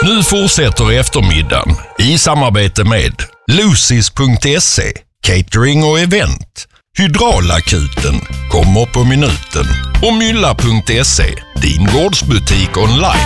Nu fortsätter eftermiddagen i samarbete med Lucis.se, catering och event. Hydraulakuten kommer på minuten och Mylla.se, din gårdsbutik online.